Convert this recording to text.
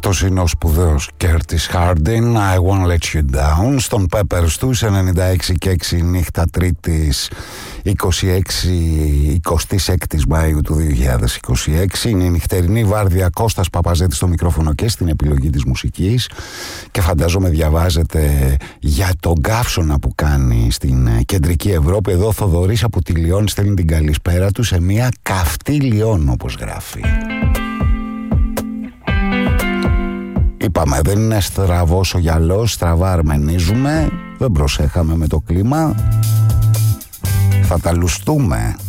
Αυτός είναι ο σπουδαίος Curtis Harding, I Won't Let You Down, στον Peppers του σε 96 και 6 νύχτα Τρίτης 26 Μαΐου του 2026. Είναι η νυχτερινή βάρδια, Κώστας Παπαζέτης στο μικρόφωνο και στην επιλογή της μουσικής, και φαντάζομαι διαβάζετε για τον καύσωνα που κάνει στην κεντρική Ευρώπη. Εδώ ο Θοδωρής από τη Λιόν στέλνει την καλησπέρα του σε μια καυτή Λιόν, όπως γράφει. Είπαμε, δεν είναι στραβός ο γυαλός, στραβά αρμενίζουμε, δεν προσέχαμε με το κλίμα, θα τα λουστούμε.